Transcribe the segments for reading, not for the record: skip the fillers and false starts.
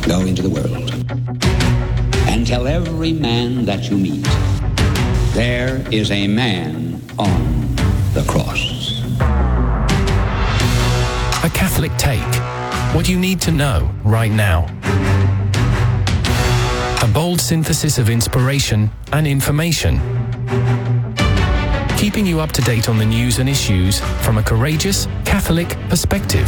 Go into the world and tell every man that you meet, there is a man on the cross. A Catholic Take. What you need to know right now. A bold synthesis of inspiration and information. Keeping you up to date on the news and issues from a courageous Catholic perspective.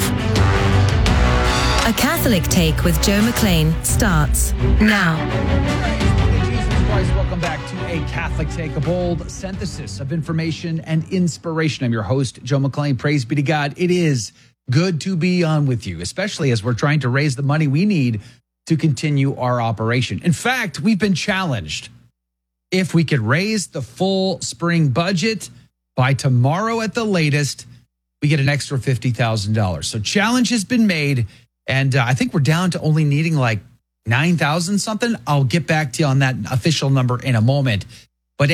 A Catholic Take with Joe McLean starts now. Jesus Christ, welcome back to A Catholic Take, a bold synthesis of information and inspiration. I'm your host, Joe McLean. Praise be to God. It is good to be on with you, especially as we're trying to raise the money we need to continue our operation. In fact, we've been challenged. If we could raise the full spring budget by tomorrow at the latest, we get an extra $50,000. So challenge has been made. And I think we're down to only needing like 9,000 something. I'll get back to you on that official number in a moment. But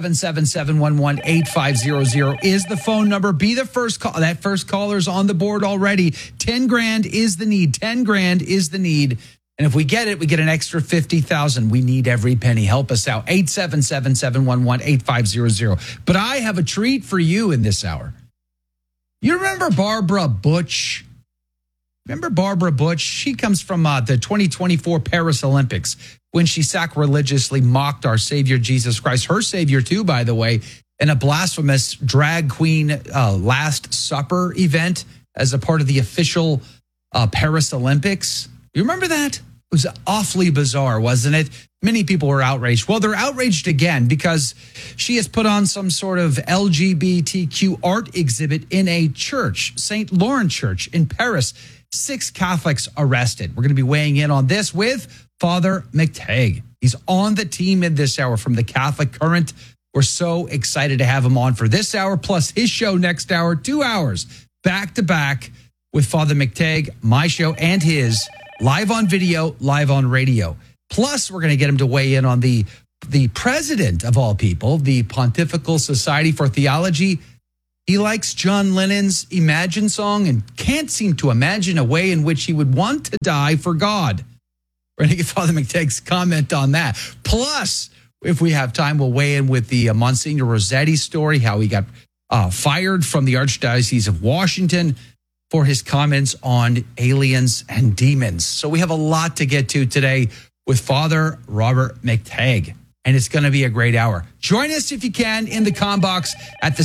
877-711-8500 is the phone number. Be the first call. That first caller's on the board already. 10 grand is the need. 10 grand is the need. And if we get it, we get an extra 50,000. We need every penny. Help us out. 877-711-8500. But I have a treat for you in this hour. You remember Barbara Butch? Remember Barbara Butch? She comes from the 2024 Paris Olympics when she sacrilegiously mocked our Savior Jesus Christ, her Savior too, by the way, in a blasphemous drag queen Last Supper event as a part of the official Paris Olympics. You remember that? It was awfully bizarre, wasn't it? Many people were outraged. Well, they're outraged again because she has put on some sort of LGBTQ art exhibit in a church, St. Lawrence Church in Paris. 6 Catholics arrested. We're going to be weighing in on this with Father McTagg. He's on the team in this hour from the Catholic Current. We're so excited to have him on for this hour, plus his show next hour, 2 hours back to back with Father McTagg, my show and his, live on video, live on radio. Plus, we're going to get him to weigh in on the president of all people, the Pontifical Society for Theology. He likes John Lennon's Imagine song and can't seem to imagine a way in which he would want to die for God. We're going to get Father McTagg's comment on that. Plus, if we have time, we'll weigh in with the Monsignor Rossetti story, how he got fired from the Archdiocese of Washington for his comments on aliens and demons. So we have a lot to get to today with Father Robert McTagg. And it's going to be a great hour. Join us if you can in the com box at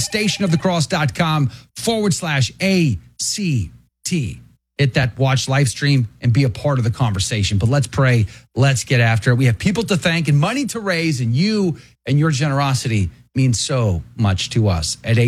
thestationofthecross.com/ACT. Hit that watch live stream and be a part of the conversation. But let's pray. Let's get after it. We have people to thank and money to raise, and you and your generosity means so much to us at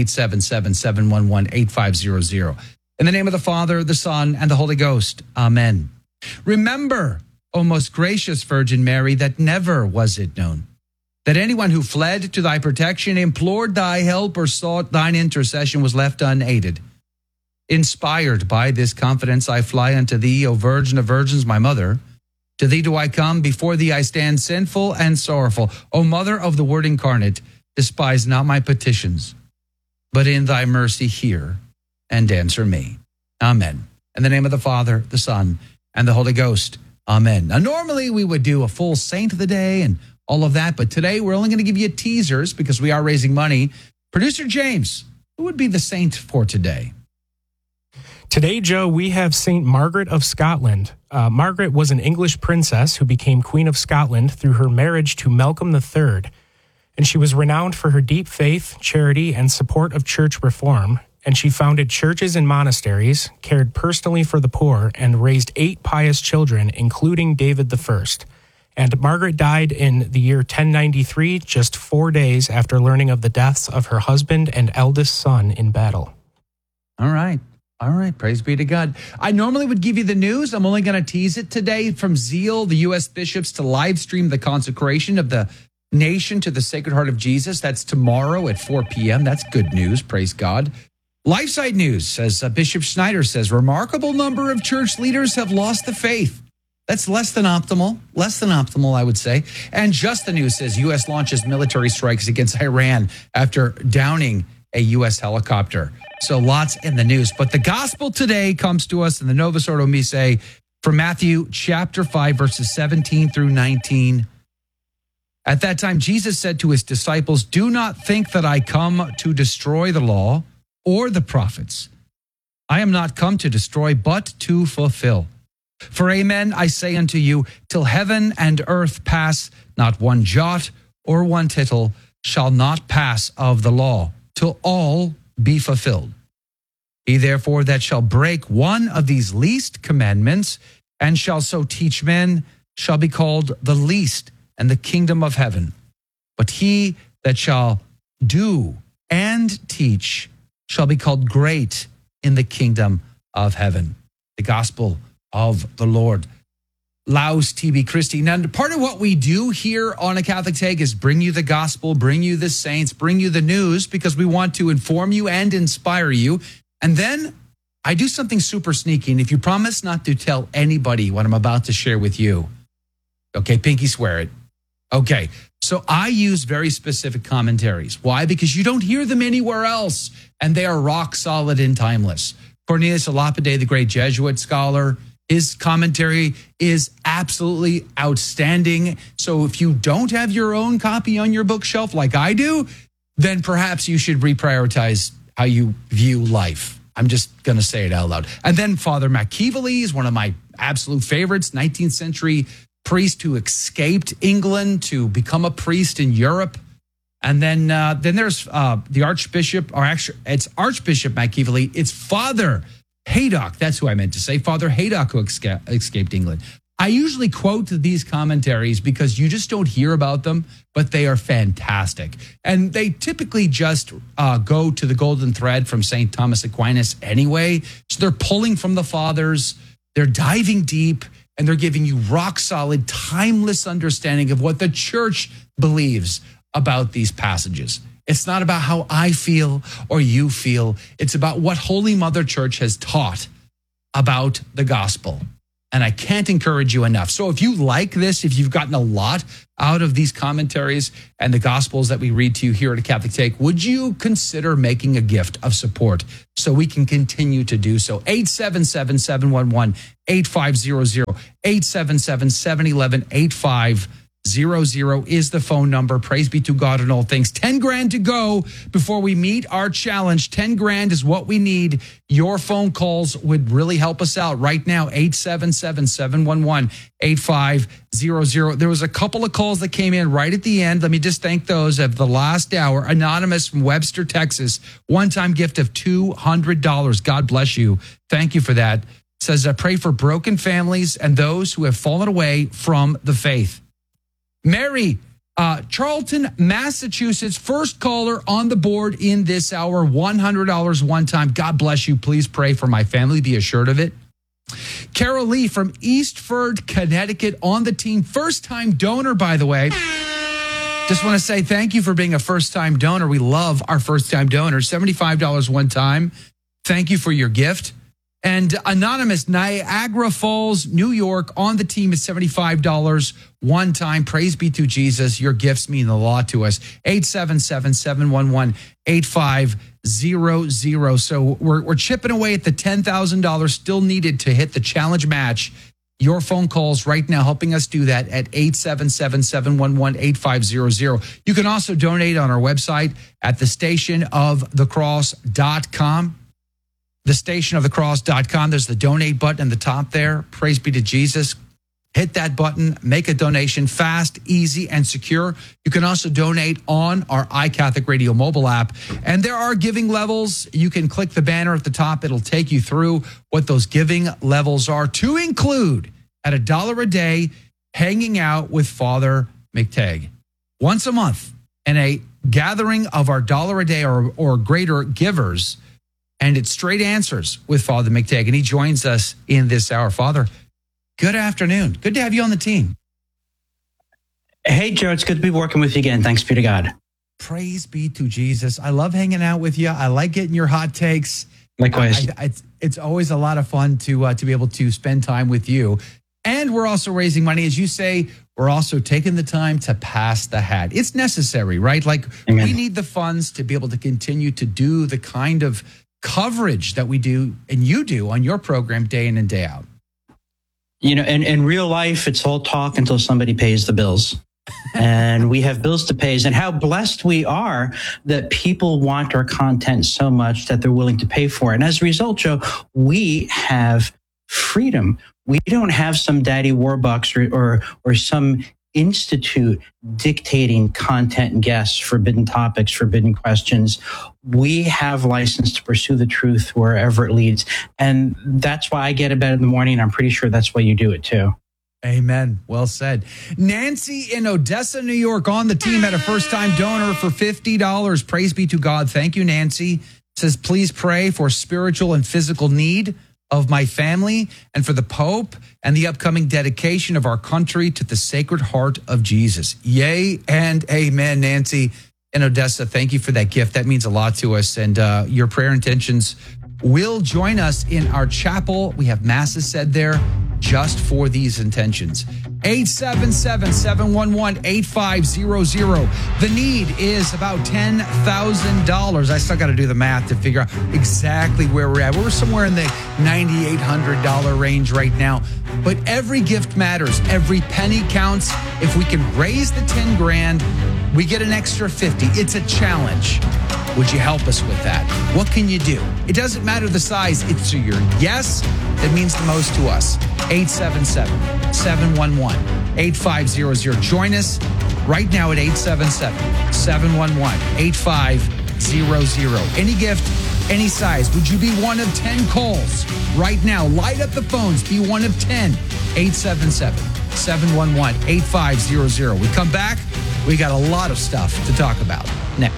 877-711-8500. In the name of the Father, the Son, and the Holy Ghost. Amen. Remember, O most gracious Virgin Mary, that never was it known that anyone who fled to thy protection, implored thy help, or sought thine intercession was left unaided. Inspired by this confidence, I fly unto thee, O Virgin of Virgins, my mother. To thee do I come, before thee I stand sinful and sorrowful. O Mother of the Word incarnate, despise not my petitions, but in thy mercy hear and answer me. Amen. In the name of the Father, the Son, and the Holy Ghost. Amen. Now, normally we would do a full saint of the day and all of that, but today we're only going to give you teasers because we are raising money. Producer James, who would be the saint for today? Today, Joe, we have St. Margaret of Scotland. Margaret was an English princess who became Queen of Scotland through her marriage to Malcolm III, and she was renowned for her deep faith, charity, and support of church reform. And she founded churches and monasteries, cared personally for the poor, and raised 8 pious children, including David I. And Margaret died in the year 1093, just 4 days after learning of the deaths of her husband and eldest son in battle. All right. Praise be to God. I normally would give you the news. I'm only going to tease it today. From zeal, the U.S. bishops to live stream the consecration of the nation to the Sacred Heart of Jesus. That's tomorrow at 4 p.m. That's good news. Praise God. LifeSite News says, Bishop Schneider says, remarkable number of church leaders have lost the faith. That's less than optimal, I would say. And Just the News says U.S. launches military strikes against Iran after downing a U.S. helicopter. So lots in the news. But the gospel today comes to us in the Novus Ordo Missae From Matthew chapter 5, verses 17 through 19. At that time, Jesus said to his disciples, "Do not think that I come to destroy the law or the prophets. I am not come to destroy, but to fulfill. For amen, I say unto you, till heaven and earth pass, not one jot or one tittle shall not pass of the law, till all be fulfilled. He therefore that shall break one of these least commandments and shall so teach men shall be called the least in the kingdom of heaven. But he that shall do and teach shall be called great in the kingdom of heaven." The gospel of the Lord. Laus TB Christi. Now, part of what we do here on A Catholic Take is bring you the gospel, bring you the saints, bring you the news, because we want to inform you and inspire you. And then I do something super sneaky. And if you promise not to tell anybody what I'm about to share with you, okay, pinky swear it. Okay, so I use very specific commentaries. Why? Because you don't hear them anywhere else, and they are rock solid and timeless. Cornelius a Lapide, the great Jesuit scholar, his commentary is absolutely outstanding. So if you don't have your own copy on your bookshelf like I do, then perhaps you should reprioritize how you view life. I'm just going to say it out loud. And then Father McKeeverly is one of my absolute favorites, 19th century priest who escaped England to become a priest in Europe. And then there's the Archbishop, or actually it's Archbishop McKeeverly. It's Father Haydock, that's who I meant to say, Father Haydock, who escaped England. I usually quote these commentaries because you just don't hear about them, but they are fantastic. And they typically just go to the golden thread from St. Thomas Aquinas anyway. So they're pulling from the fathers, they're diving deep, and they're giving you rock solid, timeless understanding of what the church believes about these passages. It's not about how I feel or you feel. It's about what Holy Mother Church has taught about the gospel. And I can't encourage you enough. So if you like this, if you've gotten a lot out of these commentaries and the gospels that we read to you here at A Catholic Take, would you consider making a gift of support so we can continue to do so? 877-711-8500, 877-711-8500 is the phone number. Praise be to God in all things. 10 grand to go before we meet our challenge. 10 grand is what we need. Your phone calls would really help us out right now. 877-711-8500. There was a couple of calls that came in right at the end. Let me just thank those of the last hour. Anonymous from Webster, Texas. One-time gift of $200. God bless you. Thank you for that. Says, I pray for broken families and those who have fallen away from the faith. Mary, Charlton, Massachusetts, first caller on the board in this hour, $100 one time. God bless you. Please pray for my family. Be assured of it. Carol Lee from Eastford, Connecticut on the team. First time donor, by the way. Just want to say thank you for being a first time donor. We love our first time donors. $75 one time. Thank you for your gift. And Anonymous, Niagara Falls, New York, on the team is $75 one time. Praise be to Jesus. Your gifts mean a lot to us. 877-711-8500. So we're chipping away at the $10,000 still needed to hit the challenge match. Your phone calls right now helping us do that at 877-711-8500. You can also donate on our website at thestationofthecross.com. Thestationofthecross.com. There's the donate button at the top there. Praise be to Jesus. Hit that button, make a donation, fast, easy, and secure. You can also donate on our iCatholic Radio mobile app. And there are giving levels. You can click the banner at the top. It'll take you through what those giving levels are, to include at $1 a day, hanging out with Father McTagg once a month in a gathering of our $1 a day or greater givers. And it's Straight Answers with Father McTagg. And he joins us in this hour. Father, good afternoon. Good to have you on the team. Hey, Joe, it's good to be working with you again. Thanks be to God. Praise be to Jesus. I love hanging out with you. I like getting your hot takes. Likewise. It's always a lot of fun to be able to spend time with you. And we're also raising money. As you say, we're also taking the time to pass the hat. It's necessary, right? Like, Amen. We need the funds to be able to continue to do the kind of coverage that we do and you do on your program day in and day out. You know, in real life, it's all talk until somebody pays the bills. And we have bills to pay. And how blessed we are that people want our content so much that they're willing to pay for it. And as a result, Joe, we have freedom. We don't have some daddy Warbucks or some institute dictating content and guests, forbidden topics, forbidden questions. We have license to pursue the truth wherever it leads. And that's why I get out of bed in the morning. I'm pretty sure that's why you do it too. Amen. Well said. Nancy in Odessa, New York, on the team, had a first-time donor for $50. Praise be to God. Thank you, Nancy. Says, please pray for spiritual and physical need of my family and for the Pope and the upcoming dedication of our country to the Sacred Heart of Jesus. Yay and amen, Nancy in Odessa. Thank you for that gift. That means a lot to us. And your prayer intentions will join us in our chapel. We have masses said there just for these intentions. 877-711-8500. The need is about $10,000. I still got to do the math to figure out exactly where we're at. We're somewhere in the $9,800 range right now. But every gift matters. Every penny counts. If we can raise the 10 grand, we get an extra 50. It's a challenge. Would you help us with that? What can you do? It doesn't matter the size. It's your yes that means the most to us. 877-711-8500. Join us right now at 877-711-8500. Any gift, any size. Would you be one of 10 calls right now? Light up the phones. Be one of 10. 877-711-8500. We come back. We got a lot of stuff to talk about next.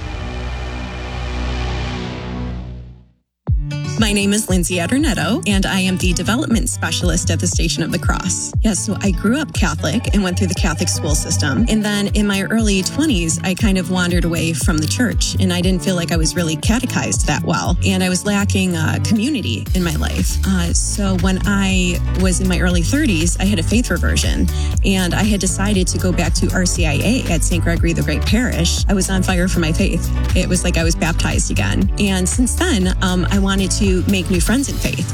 My name is Lindsay Adornetto, and I am the development specialist at the Station of the Cross. So I grew up Catholic and went through the Catholic school system. And then in my early 20s, I kind of wandered away from the church, and I didn't feel like I was really catechized that well. And I was lacking community in my life. So when I was in my early 30s, I had a faith reversion, and I had decided to go back to RCIA at St. Gregory the Great Parish. I was on fire for my faith. It was like I was baptized again. And since then, I wanted to make new friends in faith.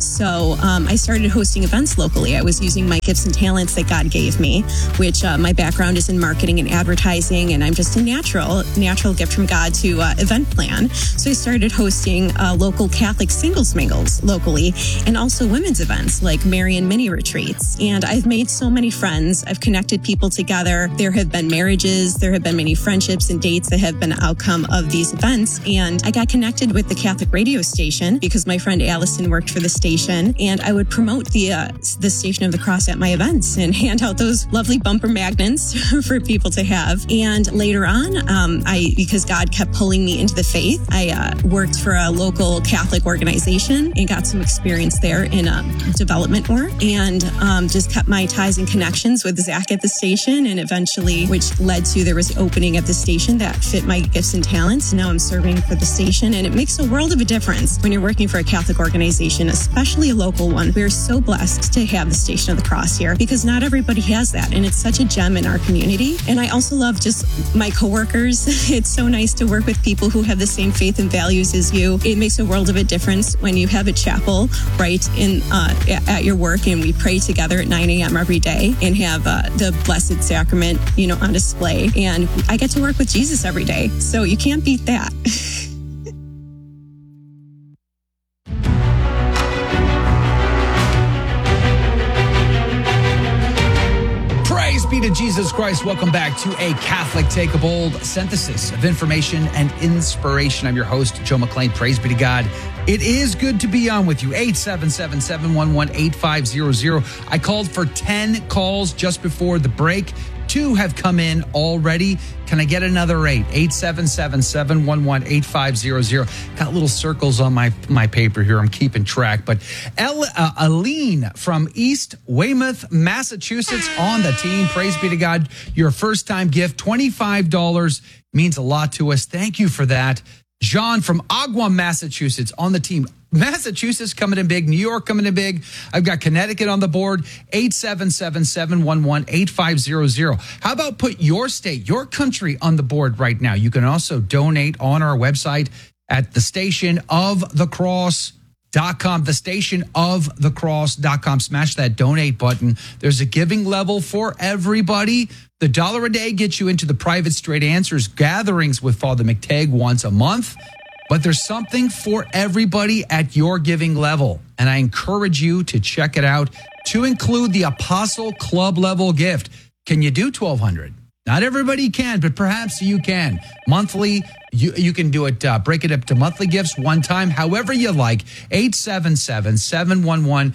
So I started hosting events locally. I was using my gifts and talents that God gave me, which my background is in marketing and advertising, and I'm just a natural gift from God to event plan. So I started hosting local Catholic singles mingles locally, and also women's events like Marian mini retreats. And I've made so many friends. I've connected people together. There have been marriages. There have been many friendships and dates that have been the outcome of these events. And I got connected with the Catholic radio station because my friend Allison worked for the station, and I would promote the Station of the Cross at my events and hand out those lovely bumper magnets for people to have. And later on, because God kept pulling me into the faith, I worked for a local Catholic organization and got some experience there in development work, and just kept my ties and connections with Zach at the station, and eventually, which led to there was an opening at the station that fit my gifts and talents. Now I'm serving for the station, and it makes a world of a difference when you're working for a Catholic organization, especially a local one. We're so blessed to have the Station of the Cross here because not everybody has that, and it's such a gem in our community. And I also love just my coworkers. It's so nice to work with people who have the same faith and values as you. It makes a world of a difference when you have a chapel right in at your work, and we pray together at 9 a.m. every day and have the Blessed Sacrament, on display. And I get to work with Jesus every day, so you can't beat that. Be to Jesus Christ. Welcome back to a Catholic Take a Bold synthesis of information and inspiration. I'm your host, Joe McClain. Praise be to God. It is good to be on with you. 877-711-8500. I called for 10 calls just before the break. 2 have come in already. Can I get another 8? 877-711-8500. Got little circles on my paper here. I'm keeping track. But Aline from East Weymouth, Massachusetts on the team. Praise be to God. Your first-time gift, $25, means a lot to us. Thank you for that. John from Agawam, Massachusetts on the team. Massachusetts coming in big. New York coming in big. I've got Connecticut on the board. 877-711-8500. How about put your state, your country on the board right now? You can also donate on our website at thestationofthecross.com. thestationofthecross.com, thestationofthecross.com. Smash that donate button. There's a giving level for everybody. The $1 a day gets you into the private Straight Answers gatherings with Father McTagg once a month. But there's something for everybody at your giving level. And I encourage you to check it out, to include the Apostle Club level gift. Can you do $1,200? Not everybody can, but perhaps you can. Monthly, you can do it, break it up to monthly gifts one time, however you like. 877-711-8500.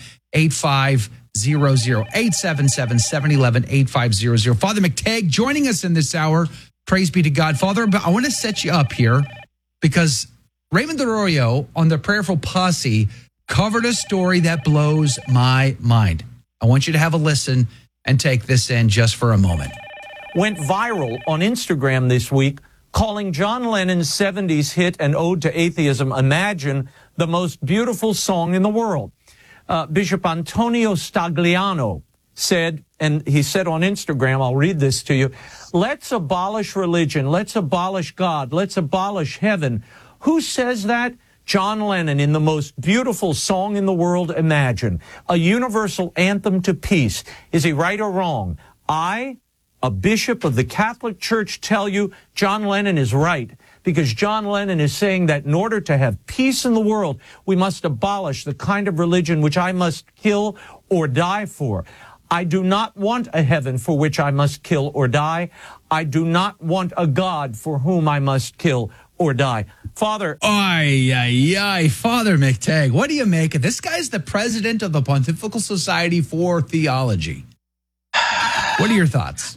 877-711-8500. Father McTagg joining us in this hour. Praise be to God. Father, but I want to set you up here because Raymond Arroyo on the Prayerful Posse covered a story that blows my mind. I want you to have a listen and take this in just for a moment. Went viral on Instagram this week, calling John Lennon's 70s hit An Ode to Atheism, Imagine, the most beautiful song in the world. Bishop Antonio Stagliano said, and he said on Instagram, I'll read this to you, let's abolish religion, let's abolish God, let's abolish heaven. Who says that? John Lennon in the most beautiful song in the world, Imagine, a universal anthem to peace. Is he right or wrong? I, a bishop of the Catholic Church, tell you John Lennon is right, because John Lennon is saying that in order to have peace in the world, we must abolish the kind of religion which I must kill or die for. I do not want a heaven for which I must kill or die. I do not want a God for whom I must kill or die. Father. Father McTagg, what do you make of this? Guy's the president of the Pontifical Society for Theology. What are your thoughts?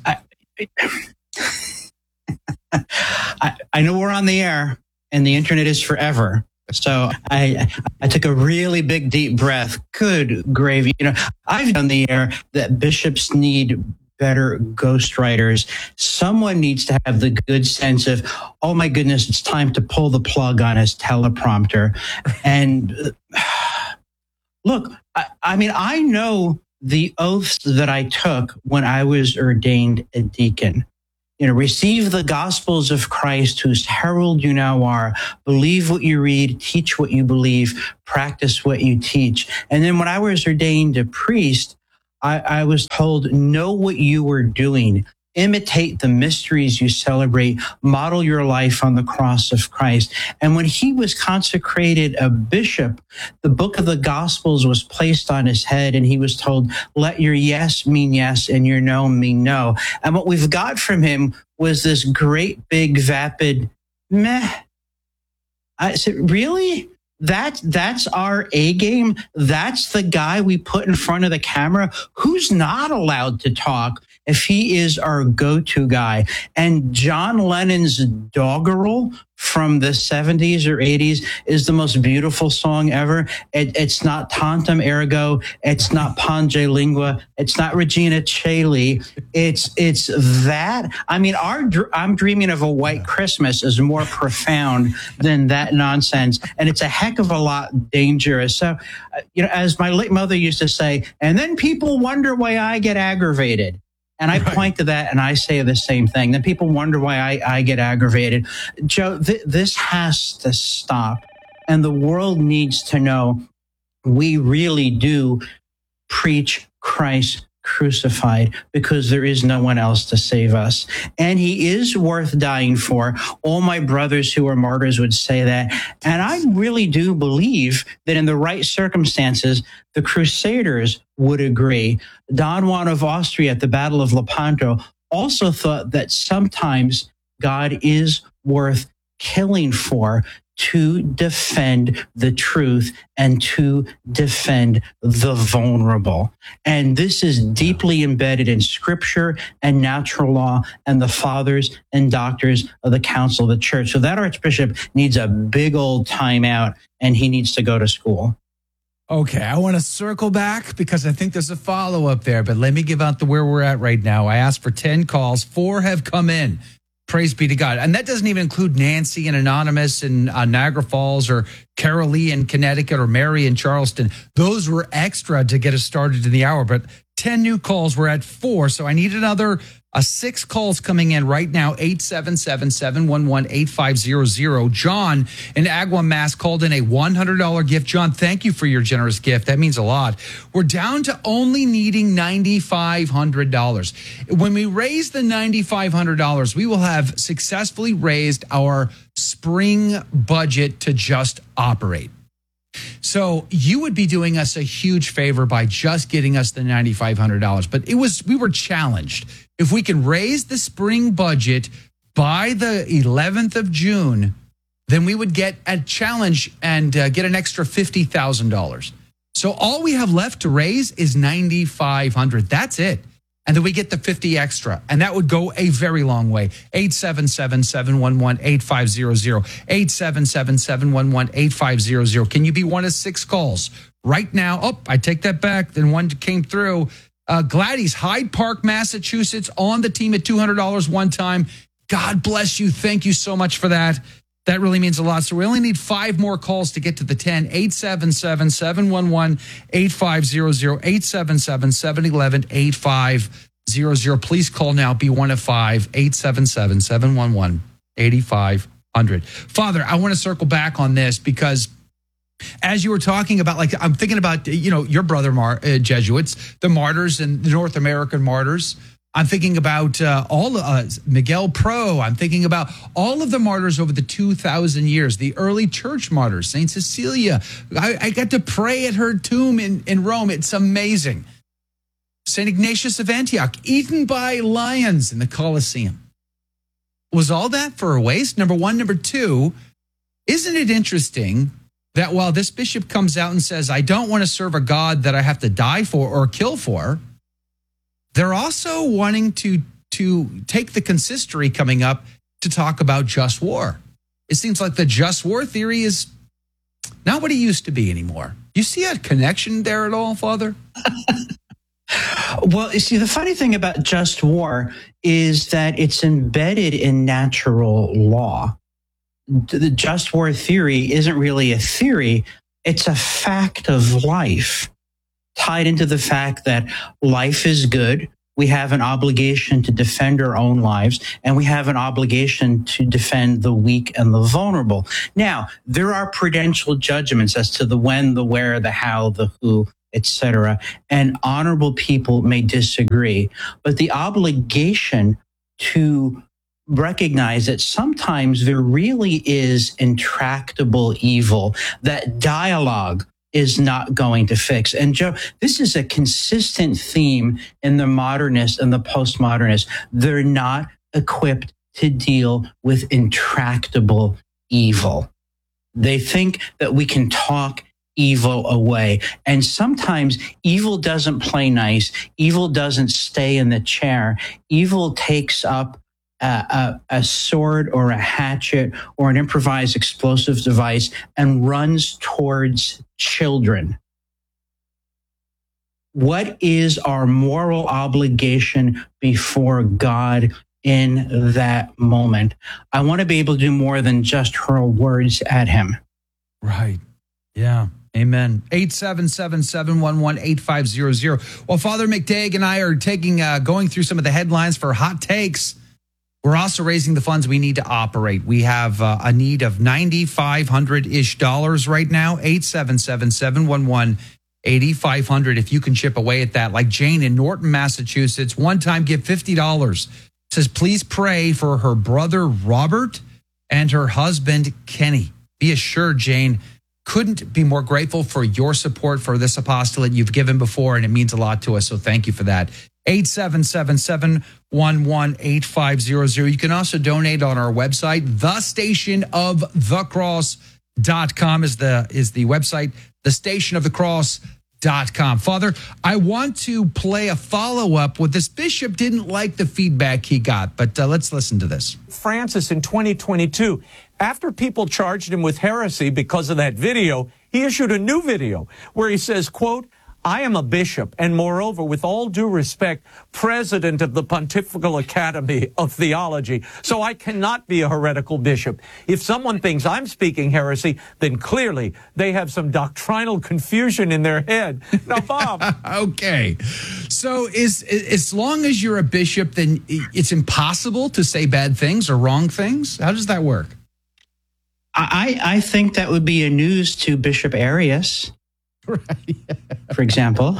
I know we're on the air and the internet is forever. So I took a really big, deep breath. Good gravy. You know, I've on the air that bishops need better ghostwriters. Someone needs to have the good sense of, oh my goodness, it's time to pull the plug on his teleprompter. And look, I mean, I know the oaths that I took when I was ordained a deacon. You know, receive the gospels of Christ, whose herald you now are. Believe what you read, teach what you believe, practice what you teach. And then when I was ordained a priest, I was told, know what you were doing. Imitate the mysteries you celebrate. Model your life on the cross of Christ. And when he was consecrated a bishop, the book of the Gospels was placed on his head, and he was told, let your yes mean yes and your no mean no. And what we've got from him was this great, big, vapid meh. I said, really? That's our A game. That's the guy we put in front of the camera who's not allowed to talk if he is our go-to guy. And John Lennon's Doggerel from the 70s or 80s is the most beautiful song ever. It's not Tantum Ergo. It's not Pange Lingua. It's not Regina Caeli. It's that. I mean, I'm Dreaming of a White Christmas is more profound than that nonsense. And it's a heck of a lot dangerous. So, you know, as my late mother used to say, and then people wonder why I get aggravated. And I point to that and I say the same thing. Then people wonder why I get aggravated. Joe, this has to stop. And the world needs to know we really do preach Christ crucified, because there is no one else to save us. And he is worth dying for. All my brothers who are martyrs would say that. And I really do believe that in the right circumstances, the Crusaders would agree. Don Juan of Austria at the Battle of Lepanto also thought that sometimes God is worth killing for, to defend the truth and to defend the vulnerable. And this is deeply embedded in scripture and natural law and the fathers and doctors of the Council of the Church. So that Archbishop needs a big old timeout, and he needs to go to school. Okay, I want to circle back because I think there's a follow-up there, but let me give out where we're at right now. I asked for 10 calls. 4 have come in. Praise be to God. And that doesn't even include Nancy and Anonymous in Niagara Falls, or Carol Lee in Connecticut, or Mary in Charleston. Those were extra to get us started in the hour, but 10 new calls. We're at 4, so I need another 6 calls coming in right now, 877-711-8500. John in Agua, Mass called in a $100 gift. John, thank you for your generous gift. That means a lot. We're down to only needing $9,500. When we raise the $9,500, we will have successfully raised our spring budget to just operate. So you would be doing us a huge favor by just getting us the $9,500. But we were challenged. If we can raise the spring budget by the 11th of June, then we would get a challenge and get an extra $50,000. So all we have left to raise is $9,500. That's it. And then we get the 50 extra. And that would go a very long way. 877-711-8500. 877-711-8500. Can you be one of 6 calls right now? Oh, I take that back. Then one came through. Gladys, Hyde Park, Massachusetts, on the team at $200 one time. God bless you. Thank you so much for that. That really means a lot. So we only need 5 more calls to get to the 10. 877-711-8500. 877-711-8500. Please call now. Be one of 5. 877-711-8500. Father, I want to circle back on this because as you were talking about, like, I'm thinking about, your brother Jesuits, the martyrs and the North American martyrs. I'm thinking about Miguel Pro. I'm thinking about all of the martyrs over the 2,000 years, the early church martyrs, St. Cecilia. I got to pray at her tomb in Rome. It's amazing. St. Ignatius of Antioch, eaten by lions in the Colosseum. Was all that for a waste? Number one. Number two, isn't it interesting that while this bishop comes out and says, I don't want to serve a God that I have to die for or kill for, they're also wanting to take the consistory coming up to talk about just war. It seems like the just war theory is not what it used to be anymore. You see a connection there at all, Father? Well, you see, the funny thing about just war is that it's embedded in natural law. The just war theory isn't really a theory. It's a fact of life, tied into the fact that life is good. We have an obligation to defend our own lives, and we have an obligation to defend the weak and the vulnerable. Now, there are prudential judgments as to the when, the where, the how, the who, etc., and honorable people may disagree. But the obligation to recognize that sometimes there really is intractable evil that dialogue is not going to fix. And Joe, this is a consistent theme in the modernists and the postmodernists. They're not equipped to deal with intractable evil. They think that we can talk evil away. And sometimes evil doesn't play nice. Evil doesn't stay in the chair. Evil takes up a sword or a hatchet or an improvised explosive device and runs towards children. What is our moral obligation before God in that moment? I want to be able to do more than just hurl words at him. Right. Yeah. Amen. 877-711-8500. Well, Father McDague and I are going through some of the headlines for hot takes. We're also raising the funds we need to operate. We have a need of $9,500-ish right now. 877-711-8500. If you can chip away at that, like Jane in Norton, Massachusetts, one time give $50. Says, please pray for her brother Robert and her husband Kenny. Be assured, Jane, couldn't be more grateful for your support for this apostolate you've given before, and it means a lot to us. So thank you for that. 877-711-8500. You can also donate on our website. thestationofthecross.com is the website. thestationofthecross.com. Father, I want to play a follow-up with this bishop. Didn't like the feedback he got, but let's listen to this. Francis in 2022, after people charged him with heresy because of that video, he issued a new video where he says, quote, I am a bishop, and moreover, with all due respect, president of the Pontifical Academy of Theology. So I cannot be a heretical bishop. If someone thinks I'm speaking heresy, then clearly they have some doctrinal confusion in their head. Now, Bob. Okay. So as long as you're a bishop, then it's impossible to say bad things or wrong things? How does that work? I think that would be a news to Bishop Arias. Right. For example,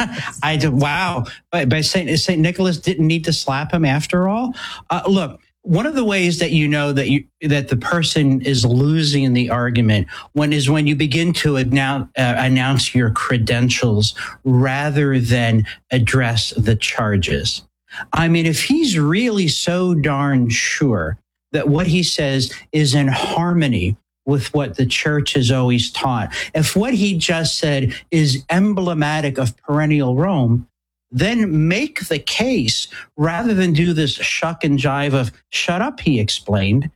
but St. Nicholas didn't need to slap him after all. Look, one of the ways that you know that the person is losing the argument when you begin to announce your credentials rather than address the charges. I mean, if he's really so darn sure that what he says is in harmony with what the church has always taught, if what he just said is emblematic of perennial Rome, then make the case rather than do this shuck and jive of "shut up," he explained.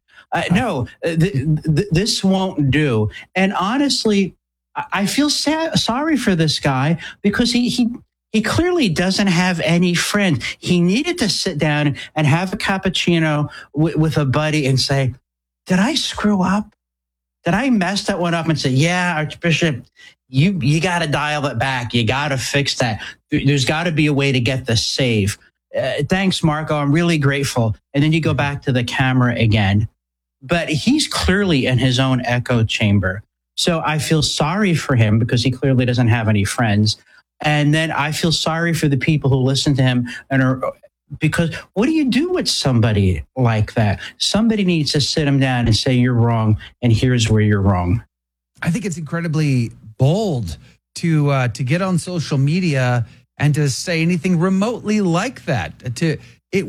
This won't do. And honestly, I feel sorry for this guy because he clearly doesn't have any friends. He needed to sit down and have a cappuccino with a buddy and say, "Did I screw up? Did I mess that one up?" And say, "Yeah, Archbishop, you got to dial it back. You got to fix that. There's got to be a way to get the save. Thanks, Marco. I'm really grateful." And then you go back to the camera again. But he's clearly in his own echo chamber. So I feel sorry for him because he clearly doesn't have any friends. And then I feel sorry for the people who listen to him because what do you do with somebody like that? Somebody needs to sit him down and say, "You're wrong, and here's where you're wrong." I think it's incredibly bold to get on social media and to say anything remotely like that. It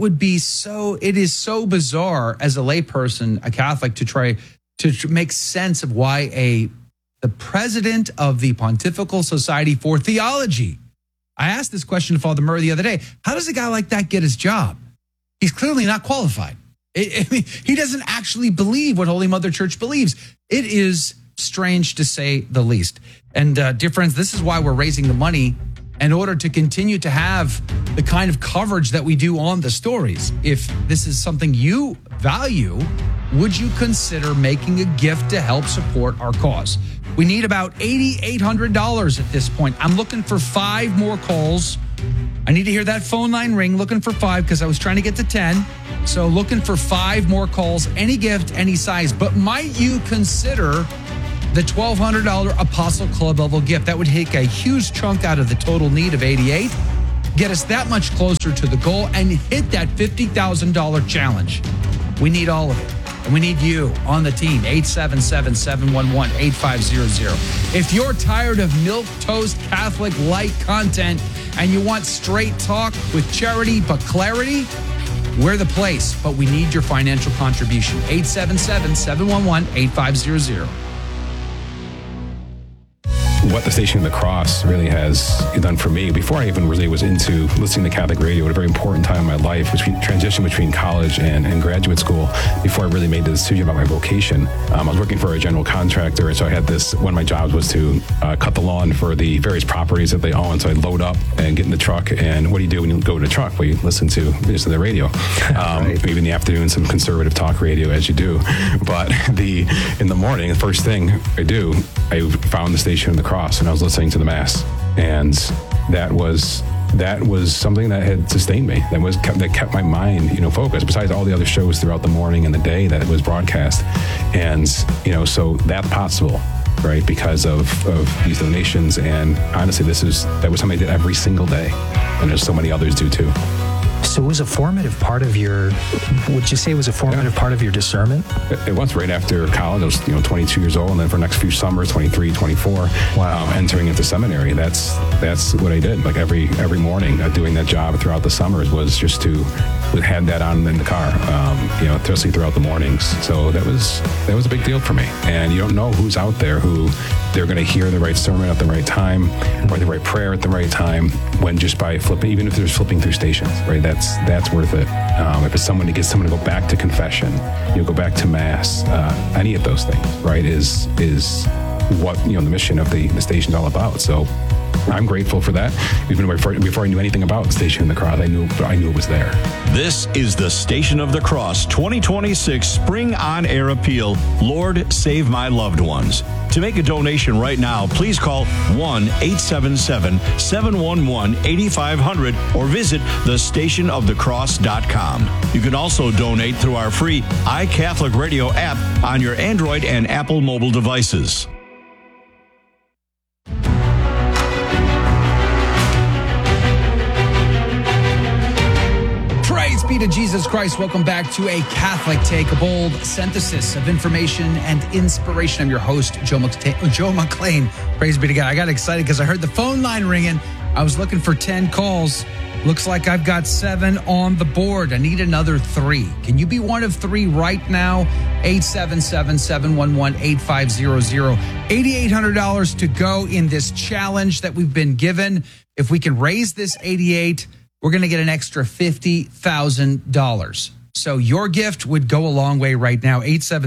is so bizarre as a layperson, a Catholic, to try to make sense of why the president of the Pontifical Society for Theology. I asked this question to Father Murray the other day. How does a guy like that get his job? He's clearly not qualified. He doesn't actually believe what Holy Mother Church believes. It is strange to say the least. And dear friends, this is why we're raising the money in order to continue to have the kind of coverage that we do on the stories. If this is something you value, would you consider making a gift to help support our cause? We need about $8,800 at this point. I'm looking for 5 more calls. I need to hear that phone line ring, looking for 5 because I was trying to get to 10. So looking for 5 more calls, any gift, any size. But might you consider the $1,200 Apostle Club level gift? That would take a huge chunk out of the total need of 88, get us that much closer to the goal, and hit that $50,000 challenge. We need all of it. And we need you on the team, 877-711-8500. If you're tired of milquetoast Catholic light content and you want straight talk with charity but clarity, we're the place. But we need your financial contribution, 877-711-8500. What the Station of the Cross really has done for me, before I even really was into listening to Catholic radio at a very important time in my life, transition between college and graduate school, before I really made the decision about my vocation. I was working for a general contractor, and so I had one of my jobs was to cut the lawn for the various properties that they own. So I'd load up and get in the truck, and what do you do when you go in the truck? Well, you listen to the radio. Right. Maybe in the afternoon, some conservative talk radio, as you do. But in the morning, the first thing I do, I found the Station of the Cross, and I was listening to the Mass, and that was something that had sustained me. That kept my mind, focused. Besides all the other shows throughout the morning and the day that was broadcast, and so that's possible, right? Because of these donations, and honestly, that was something I did every single day, and there's so many others do too. So it was a formative part of would you say it was a formative part of your discernment? It was right after college. I was 22 years old, and then for the next few summers, 23, 24, entering into seminary. That's what I did. Like every morning, doing that job throughout the summers was just to had that on in the car, especially throughout the mornings. So that was a big deal for me. And you don't know who's out there who they're going to hear the right sermon at the right time or the right prayer at the right time when just by flipping, even if they're flipping through stations, right? That's worth it. If it's someone to get someone to go back to confession, go back to Mass, any of those things, right, is what the mission of the station's all about. So I'm grateful for that. Even before I knew anything about Station of the Cross, I knew it was there. This is the Station of the Cross 2026 Spring On Air Appeal, Lord, Save My Loved Ones. To make a donation right now, please call 1-877-711-8500 or visit thestationofthecross.com. You can also donate through our free iCatholic Radio app on your Android and Apple mobile devices. Praise be to Jesus Christ. Welcome back to A Catholic Take, a bold synthesis of information and inspiration. I'm your host, Joe McClain. Praise be to God. I got excited because I heard the phone line ringing. I was looking for 10 calls. Looks like I've got 7 on the board. I need another 3. Can you be one of 3 right now? 877-711-8500. $8,800 to go in this challenge that we've been given. If we can raise this 88, we're going to get an extra $50,000. So your gift would go a long way right now.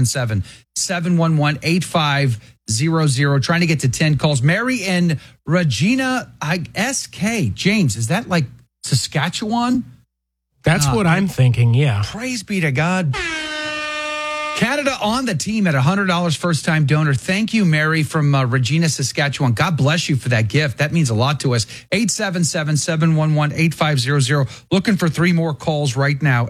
877-711-8500. Trying to get to 10 calls. Mary and Regina, SK. James, is that like Saskatchewan? That's what I'm thinking, yeah. Praise be to God. Canada on the team at $100 first-time donor. Thank you, Mary from Regina, Saskatchewan. God bless you for that gift. That means a lot to us. 877-711-8500. Looking for 3 more calls right now.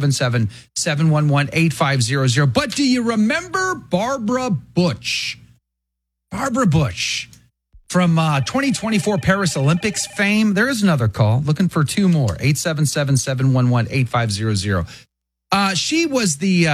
877-711-8500. But do you remember Barbara Butch? Barbara Butch from 2024 Paris Olympics fame. There is another call. Looking for 2 more. 877-711-8500. She was the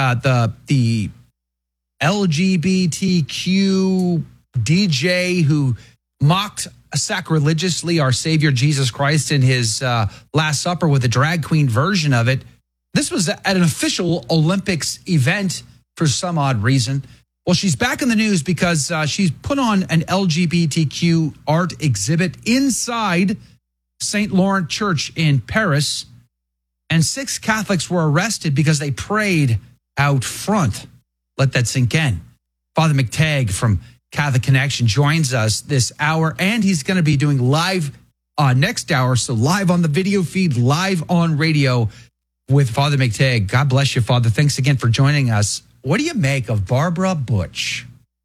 LGBTQ DJ who mocked sacrilegiously our Savior Jesus Christ in his Last Supper with a drag queen version of it. This was at an official Olympics event for some odd reason. Well, she's back in the news because she's put on an LGBTQ art exhibit inside St. Laurent Church in Paris. And 6 Catholics were arrested because they prayed out front. Let that sink in. Father McTagg from Catholic Connection joins us this hour, and he's going to be doing live next hour. So live on the video feed, live on radio with Father McTagg. God bless you, Father. Thanks again for joining us. What do you make of Barbara Butch?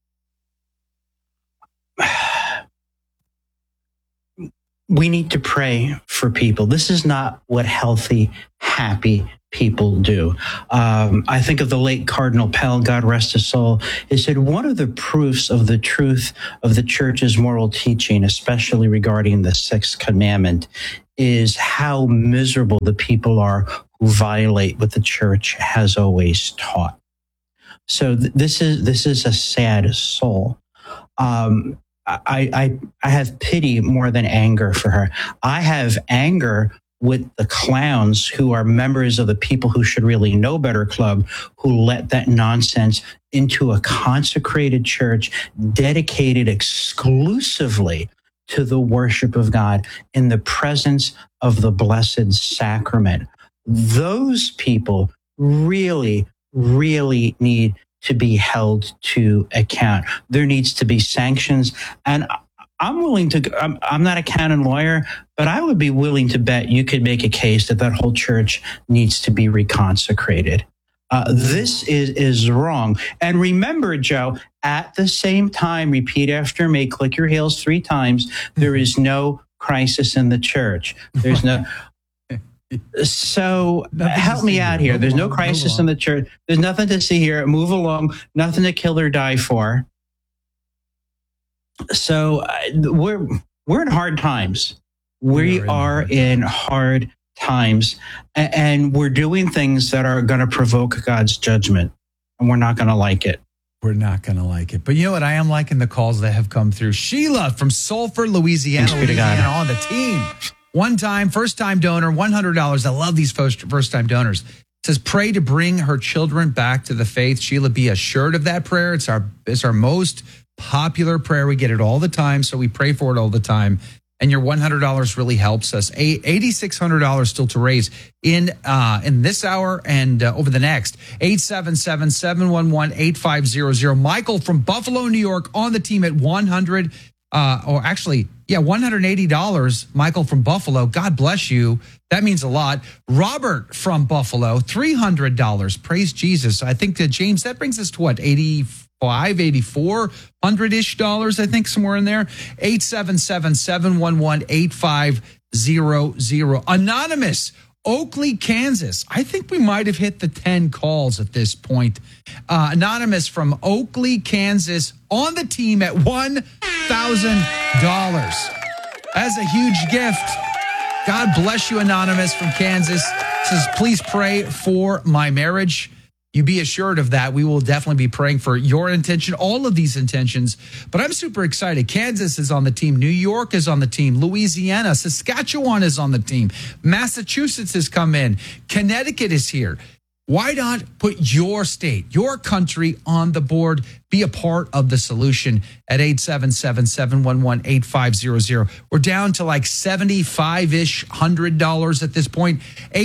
We need to pray for people. This is not what healthy, happy people do. I think of the late Cardinal Pell, God rest his soul. He said, one of the proofs of the truth of the church's moral teaching, especially regarding the 6th commandment, is how miserable the people are who violate what the church has always taught. So this is a sad soul. I have pity more than anger for her. I have anger with the clowns who are members of the People Who Should Really Know Better club, who let that nonsense into a consecrated church dedicated exclusively to the worship of God in the presence of the Blessed Sacrament. Those people really, really need to be held to account. There needs to be sanctions. And I'm not a canon lawyer, but I would be willing to bet you could make a case that whole church needs to be reconsecrated. This is wrong. And remember, Joe, at the same time, repeat after me, click your heels 3 times, there is no crisis in the church. There's no... So help me out here. There's no crisis in the church. There's nothing to see here. Move along. Nothing to kill or die for. So we're in hard times. We are in hard times, and we're doing things that are going to provoke God's judgment, and we're not going to like it. We're not going to like it. But you know what? I am liking the calls that have come through. Sheila from Sulphur, Louisiana, on the team. One-time, first-time donor, $100. I love these first-time donors. It says, pray to bring her children back to the faith. Sheila, be assured of that prayer. It's our most popular prayer. We get it all the time, so we pray for it all the time. And your $100 really helps us. $8,600 still to raise in this hour and over the next. 877-711-8500. Michael from Buffalo, New York, on the team at 100. Yeah, $180, Michael from Buffalo. God bless you. That means a lot. Robert from Buffalo, $300. Praise Jesus. I think, James, that brings us to what, 85, 84, $100-ish, I think, somewhere in there. 877-711-8500. Anonymous, Oakley, Kansas. I think we might have hit the 10 calls at this point. Anonymous from Oakley, Kansas, on the team at $1,000. That's a huge gift. God bless you, Anonymous from Kansas. Says, please pray for my marriage. You be assured of that. We will definitely be praying for your intention, all of these intentions. But I'm super excited. Kansas is on the team. New York is on the team. Louisiana, Saskatchewan is on the team. Massachusetts has come in. Connecticut is here. Why not put your state, your country on the board? Be a part of the solution at 877-711-8500. We're down to like $75-ish, $100 at this point.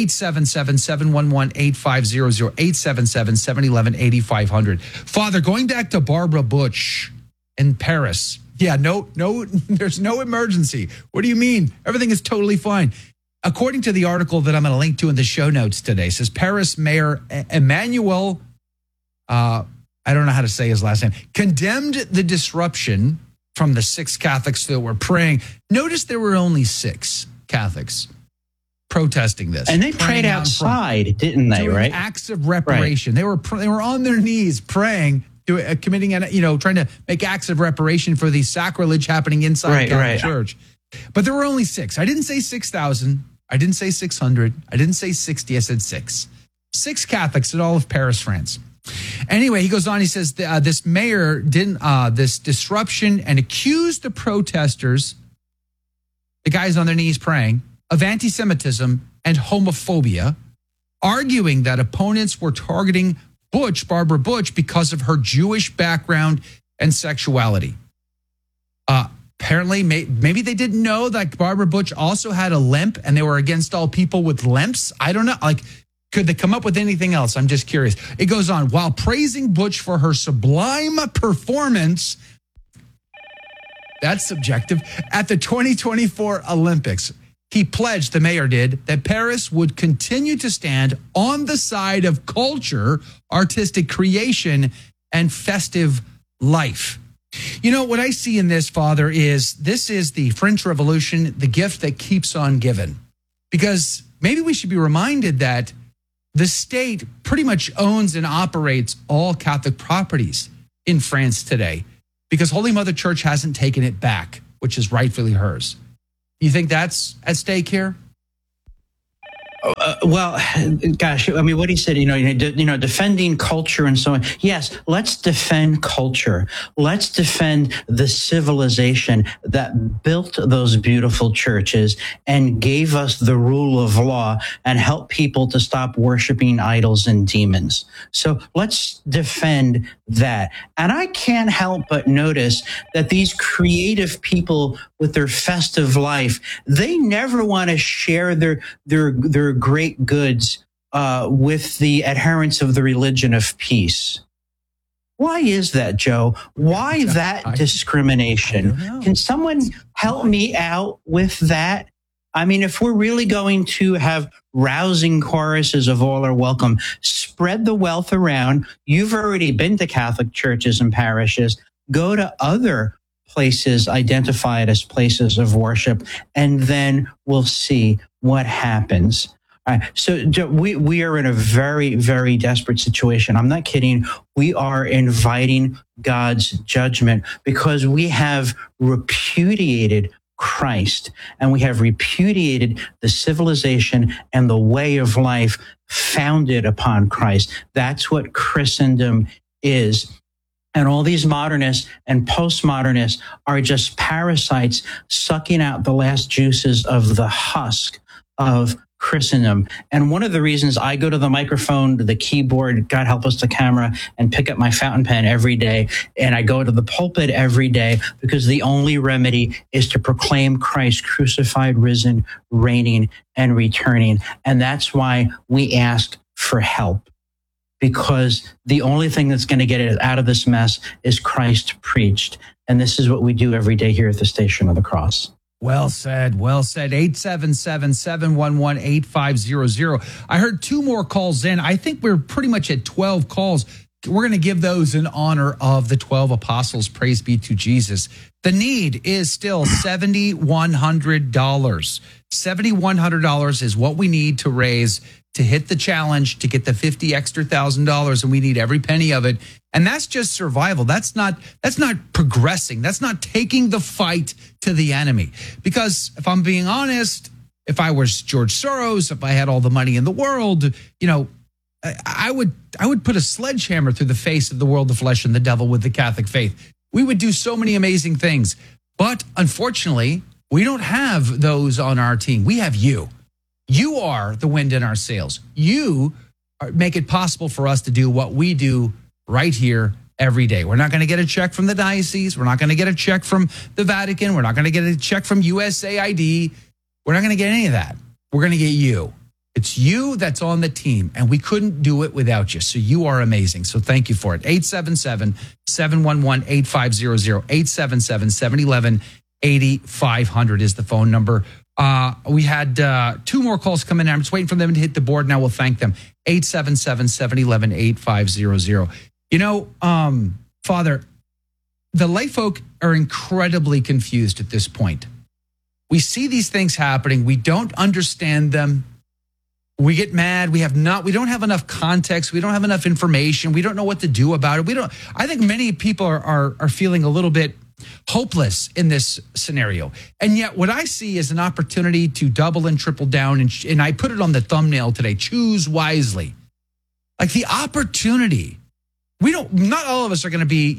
877-711-8500, 877-711-8500. Father, going back to Barbara Butch in Paris. Yeah, no, there's no emergency. What do you mean? Everything is totally fine. According to the article that I'm going to link to in the show notes today, says Paris Mayor Emmanuel, I don't know how to say his last name, condemned the disruption from the 6 Catholics that were praying. Notice there were only 6 Catholics protesting this. And they prayed outside, didn't they, right? Acts of reparation. Right. They were on their knees praying, committing, trying to make acts of reparation for the sacrilege happening inside the Catholic Church. But there were only 6. I didn't say 6,000. I didn't say 600. I didn't say 60. I said 6. 6 Catholics in all of Paris, France. Anyway, he goes on. He says this mayor didn't this disruption and accused the protesters, the guys on their knees praying, of anti-Semitism and homophobia, arguing that opponents were targeting Barbara Butch, because of her Jewish background and sexuality. Apparently, maybe they didn't know that Barbara Butch also had a limp and they were against all people with limps. I don't know. Could they come up with anything else? I'm just curious. It goes on. While praising Butch for her sublime performance, that's subjective, at the 2024 Olympics, he pledged, the mayor did, that Paris would continue to stand on the side of culture, artistic creation, and festive life. You know, what I see in this, Father, this is the French Revolution, the gift that keeps on giving. Because maybe we should be reminded that the state pretty much owns and operates all Catholic properties in France today, because Holy Mother Church hasn't taken it back, which is rightfully hers. You think that's at stake here? Well, gosh, I mean, what he said, defending culture and so on. Yes, let's defend culture. Let's defend the civilization that built those beautiful churches and gave us the rule of law and helped people to stop worshiping idols and demons. So let's defend that. And I can't help but notice that these creative people with their festive life, they never want to share their great goods with the adherents of the religion of peace. Why is that, Joe? Why that discrimination? Can someone help me out with that? I mean, if we're really going to have rousing choruses of all are welcome, spread the wealth around. You've already been to Catholic churches and parishes. Go to other places identified as places of worship, and then we'll see what happens. All right. So we are in a very, very desperate situation. I'm not kidding. We are inviting God's judgment because we have repudiated Christ and we have repudiated the civilization and the way of life founded upon Christ. That's what Christendom is. And all these modernists and postmodernists are just parasites sucking out the last juices of the husk of Christendom. And one of the reasons I go to the microphone, to the keyboard, God help us, the camera, and pick up my fountain pen every day, and I go to the pulpit every day, because the only remedy is to proclaim Christ crucified, risen, reigning, and returning. And that's why we ask for help, because the only thing that's going to get it out of this mess is Christ preached. And this is what we do every day here at the Station of the Cross. Well said. Well said. 877-711-8500. I heard 2 more calls in. I think we're pretty much at 12 calls. We're going to give those in honor of the 12 apostles. Praise be to Jesus. The need is still $7,100. $7,100 is what we need to raise to hit the challenge, to get the $50,000 extra, and we need every penny of it. And that's just survival. That's not progressing. That's not taking the fight to the enemy. Because if I'm being honest, if I was George Soros, if I had all the money in the world, I would put a sledgehammer through the face of the world, the flesh, and the devil with the Catholic faith. We would do so many amazing things. But unfortunately, we don't have those on our team. We have you. You are the wind in our sails. You make it possible for us to do what we do right here every day. We're not going to get a check from the diocese. We're not going to get a check from the Vatican. We're not going to get a check from USAID. We're not going to get any of that. We're going to get you. It's you that's on the team, and we couldn't do it without you. So you are amazing. So thank you for it. 877-711-8500. 877-711-8500 is the phone number. We had 2 more calls come in. I'm just waiting for them to hit the board. Now we'll thank them. 877-711-8500. Father, the lay folk are incredibly confused at this point. We see these things happening. We don't understand them. We get mad. We don't have enough context. We don't have enough information. We don't know what to do about it. I think many people are feeling a little bit hopeless in this scenario. And yet what I see is an opportunity to double and triple down. And I put it on the thumbnail today, choose wisely. Like the opportunity. Not all of us are going to be,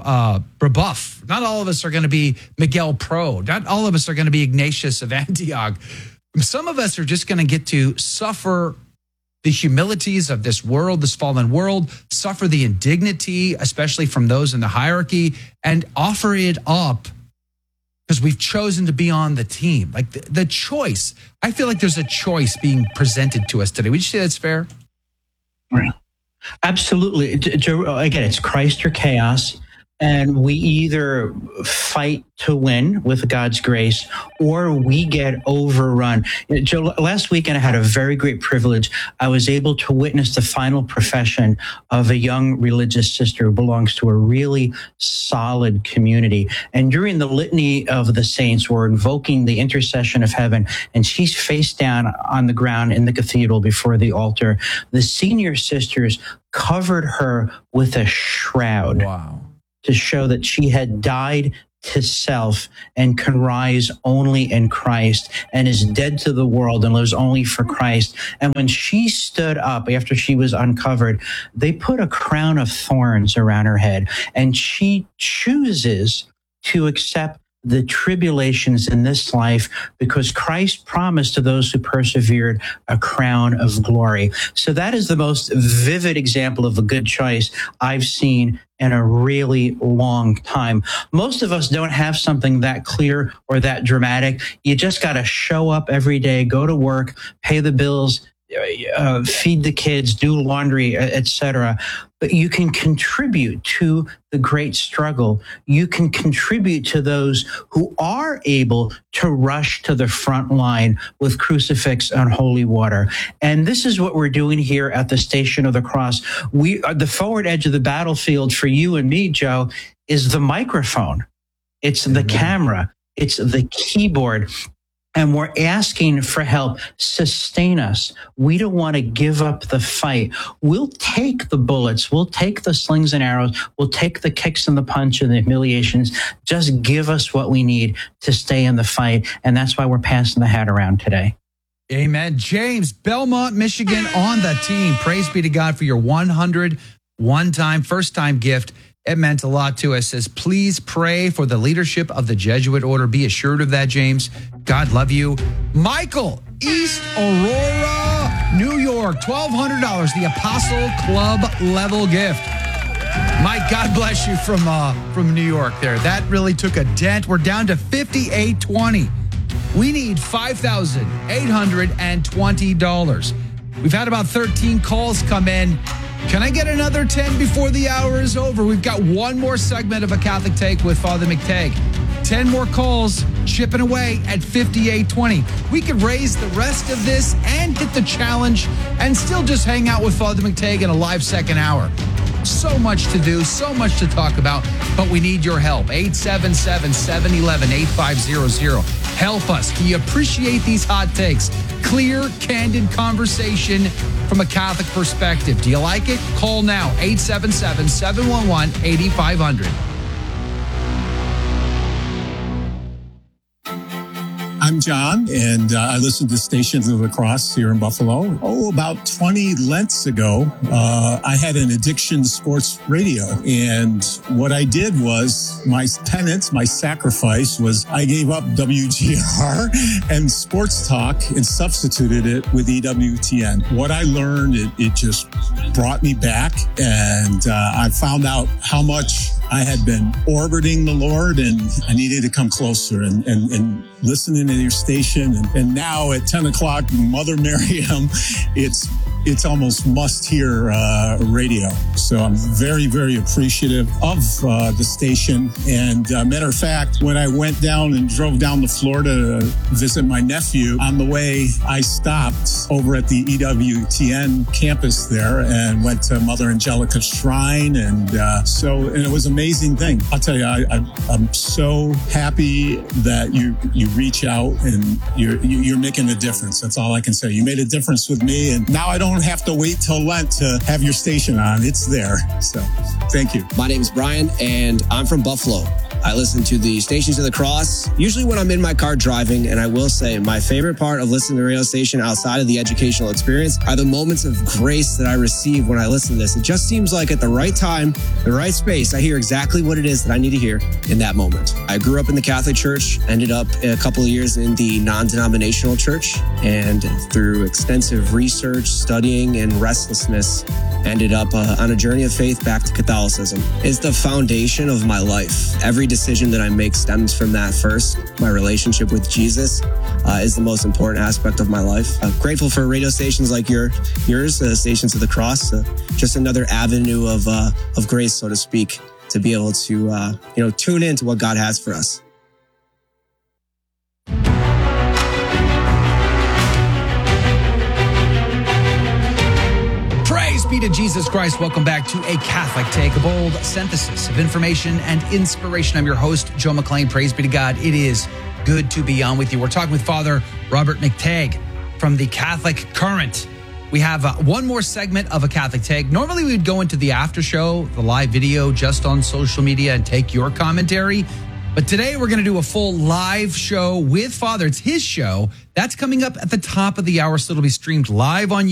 Brebeuf. Not all of us are going to be Miguel Pro. Not all of us are going to be Ignatius of Antioch. Some of us are just going to get to suffer the humilities of this world, this fallen world, suffer the indignity, especially from those in the hierarchy, and offer it up because we've chosen to be on the team. Like the choice. I feel like there's a choice being presented to us today. Would you say that's fair? Right. Absolutely. Again, it's Christ or chaos. And we either fight to win with God's grace or we get overrun. Joe, last weekend I had a very great privilege. I was able to witness the final profession of a young religious sister who belongs to a really solid community. And during the litany of the saints, we're invoking the intercession of heaven, and she's face down on the ground in the cathedral before the altar. The senior sisters covered her with a shroud. Wow. To show that she had died to self and can rise only in Christ and is dead to the world and lives only for Christ. And when she stood up after she was uncovered, they put a crown of thorns around her head, and she chooses to accept the tribulations in this life because Christ promised to those who persevered a crown of glory. So that is the most vivid example of a good choice I've seen in a really long time. Most of us don't have something that clear or that dramatic. You just got to show up every day, go to work, pay the bills, feed the kids, do laundry, etc. But you can contribute to the great struggle. You can contribute to those who are able to rush to the front line with crucifix and holy water. And this is what we're doing here at the Station of the Cross. We are the forward edge of the battlefield for you and me, Joe, is the microphone. It's the camera. It's the keyboard. And we're asking for help. Sustain us. We don't want to give up the fight. We'll take the bullets. We'll take the slings and arrows. We'll take the kicks and the punch and the humiliations. Just give us what we need to stay in the fight. And that's why we're passing the hat around today. Amen. James, Belmont, Michigan on the team. Praise be to God for your 100 one-time, first-time gift. It meant a lot to us. Says, please pray for the leadership of the Jesuit order. Be assured of that, James. God love you. Michael, East Aurora, New York, $1,200, the Apostle Club level gift. Mike, God bless you from New York there. That really took a dent. We're down to $5,820. We need $5,820. We've had about 13 calls come in. Can I get another 10 before the hour is over? We've got one more segment of A Catholic Take with Father McTagg. 10 more calls, chipping away at 5820. We could raise the rest of this and hit the challenge and still just hang out with Father McTagg in a live second hour. So much to do, so much to talk about, but we need your help. 877-711-8500. Help us. We appreciate these hot takes. Clear, candid conversation from a Catholic perspective. Do you like it? Call now, 877-711-8500. I'm John, and I listen to Stations of the Cross here in Buffalo. About 20 Lents ago, I had an addiction to sports radio. And what I did was, my penance, my sacrifice was I gave up WGR and sports talk and substituted it with EWTN. What I learned, it just brought me back. And I found out how much I had been orbiting the Lord, and I needed to come closer and listening to your station. And now at 10 o'clock, Mother Miriam, it's almost must-hear radio. So I'm very, very appreciative of the station. And matter of fact, when I went down and drove down to Florida to visit my nephew, on the way, I stopped over at the EWTN campus there and went to Mother Angelica's shrine. And it was an amazing thing. I'll tell you, I'm so happy that you reach out and you're making a difference. That's all I can say. You made a difference with me, and now I don't have to wait till Lent to have your station on. It's there. So thank you. My name is Brian, and I'm from Buffalo. I listen to the Stations of the Cross, usually when I'm in my car driving, and I will say my favorite part of listening to the radio station outside of the educational experience are the moments of grace that I receive when I listen to this. It just seems like at the right time, the right space, I hear exactly what it is that I need to hear in that moment. I grew up in the Catholic Church, ended up a couple of years in the non-denominational church, and through extensive research, studying, and restlessness, ended up on a journey of faith back to Catholicism. It's the foundation of my life. Every decision that I make stems from that first. My relationship with Jesus is the most important aspect of my life. I'm grateful for radio stations like yours, Stations of the Cross, just another avenue of grace, so to speak, to be able to tune into what God has for us. Be to Jesus Christ. Welcome back to A Catholic Take, a bold synthesis of information and inspiration. I'm your host, Joe McClain. Praise be to God. It is good to be on with you. We're talking with Father Robert McTagg from the Catholic Current. We have one more segment of A Catholic Take. Normally we'd go into the after show, the live video just on social media, and take your commentary. But today we're going to do a full live show with Father. It's his show. That's coming up at the top of the hour, so it'll be streamed live on YouTube.